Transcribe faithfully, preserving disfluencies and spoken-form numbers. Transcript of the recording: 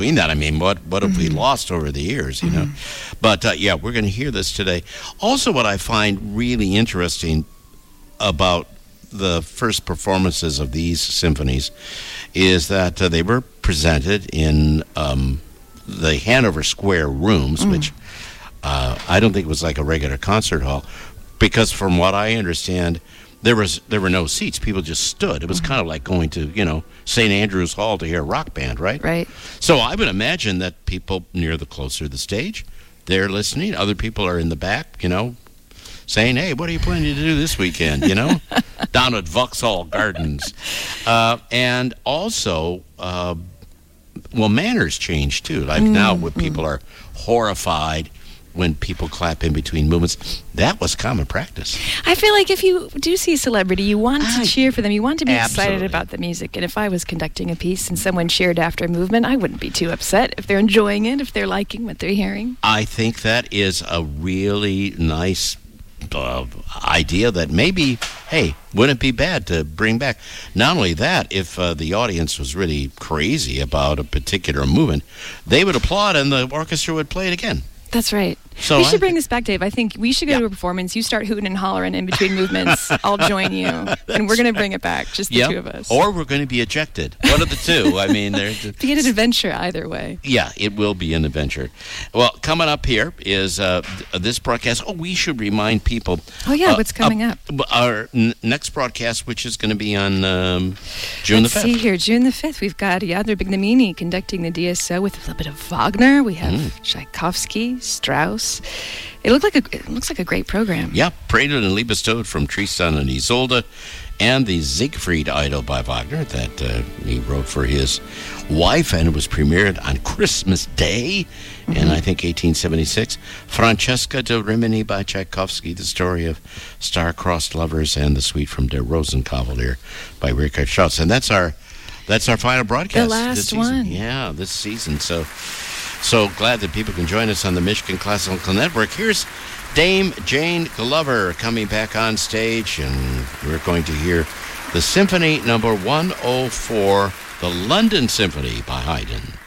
that. I mean, what what have mm-hmm. we lost over the years, you mm-hmm. know? But, uh, yeah, we're going to hear this today. Also, what I find really interesting about the first performances of these symphonies is that uh, they were presented in um, the Hanover Square Rooms, mm. which uh, I don't think was like a regular concert hall, because from what I understand, there was there were no seats. People just stood. It was mm-hmm. kind of like going to, you know, Saint Andrews Hall to hear a rock band, right? Right. So I would imagine that people near the closer to the stage, they're listening. Other people are in the back, you know, saying, hey, what are you planning to do this weekend, you know, down at Vauxhall Gardens. Uh, and also, uh, well, manners change, too. Like mm-hmm. now when people are horrified when people clap in between movements, that was common practice. I feel like if you do see a celebrity, you want to I, cheer for them. You want to be absolutely. excited about the music. And if I was conducting a piece and someone cheered after a movement, I wouldn't be too upset if they're enjoying it, if they're liking what they're hearing. I think that is a really nice uh, idea that maybe, hey, wouldn't it be bad to bring back? Not only that, if uh, the audience was really crazy about a particular movement, they would applaud and the orchestra would play it again. That's right. So we should I, bring this back, Dave. I think we should go yeah. to a performance. You start hooting and hollering in between movements. I'll join you. And we're going to bring it back, just the yep. two of us. Or we're going to be ejected. One of the two. I mean, there's be an adventure either way. Yeah, it will be an adventure. Well, coming up here is uh, th- this broadcast. Oh, we should remind people. Oh, yeah, uh, what's coming uh, up? Our n- next broadcast, which is going to be on um, June Let's the fifth. see here, June the fifth. We've got Jadler Bignamini conducting the D S O with a little bit of Wagner. We have mm. Tchaikovsky, Strauss. It looked like a it looks like a great program. Yeah, Prelude and Liebestod from Tristan and Isolde, and the Siegfried Idyll by Wagner that uh, he wrote for his wife, and it was premiered on Christmas Day mm-hmm. in, I think, eighteen seventy-six. Francesca de Rimini by Tchaikovsky, the story of star-crossed lovers, and the suite from Der Rosenkavalier by Richard Strauss. And that's our that's our final broadcast. The last this season. one. Yeah, this season. So. So glad that people can join us on the Michigan Classical Network. Here's Dame Jane Glover coming back on stage, and we're going to hear the Symphony number one oh four, the London Symphony by Haydn.